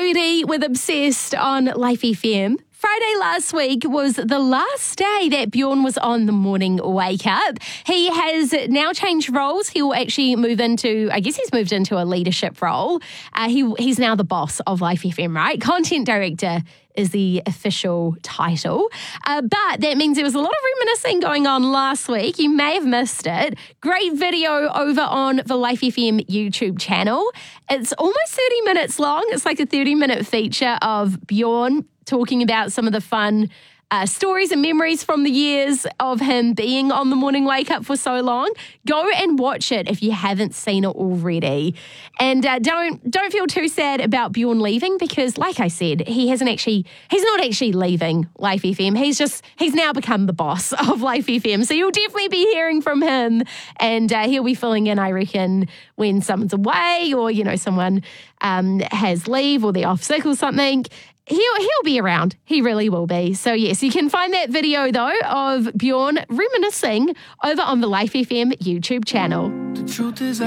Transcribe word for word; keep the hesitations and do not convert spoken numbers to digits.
Jodie with Obsessed on Life F M. Friday last week was the last day that Bjorn was on the morning wake up. He has now changed roles. He will actually move into, I guess he's moved into a leadership role. Uh, he He's now the boss of Life F M, right? Content director is the official title. Uh, but that means there was a lot of reminiscing going on last week. You may have missed it. Great video over on the Life F M YouTube channel. It's almost thirty minutes long. It's like a thirty minute feature of Bjorn talking about some of the fun uh, stories and memories from the years of him being on the morning wake up for so long. Go and watch it if you haven't seen it already. And uh, don't don't feel too sad about Bjorn leaving because, like I said, he hasn't actually, he's not actually leaving Life F M. He's just, he's now become the boss of Life F M. So you'll definitely be hearing from him and uh, he'll be filling in, I reckon, when someone's away or, you know, someone um, has leave or they're off sick or something. He'll he'll be around. He really will be. So, yes, you can find that video, though, of Bjorn reminiscing over on the Life F M YouTube channel. The truth is